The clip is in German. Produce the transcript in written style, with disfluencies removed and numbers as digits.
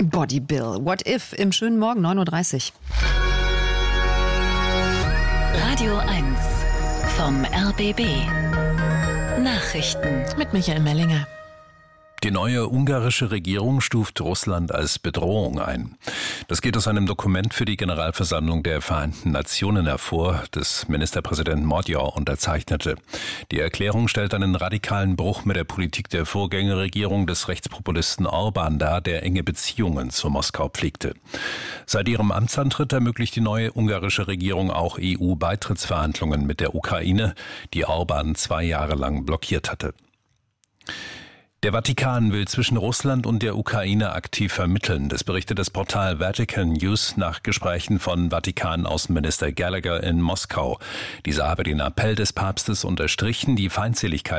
Body Bill. What if? Im schönen Morgen, 9:30 Uhr. Radio 1 vom RBB. Nachrichten Mit Michael Mellinger. Die neue ungarische Regierung stuft Russland als Bedrohung ein. Das geht aus einem Dokument für die Generalversammlung der Vereinten Nationen hervor, das Ministerpräsident Magyar unterzeichnete. Die Erklärung stellt einen radikalen Bruch mit der Politik der Vorgängerregierung des Rechtspopulisten Orbán dar, der enge Beziehungen zu Moskau pflegte. Seit ihrem Amtsantritt ermöglicht die neue ungarische Regierung auch EU-Beitrittsverhandlungen mit der Ukraine, die Orbán 2 Jahre lang blockiert hatte. Der Vatikan will zwischen Russland und der Ukraine aktiv vermitteln. Das berichtet das Portal Vatican News nach Gesprächen von Vatikan-Außenminister Gallagher in Moskau. Dieser habe den Appell des Papstes unterstrichen, die Feindseligkeit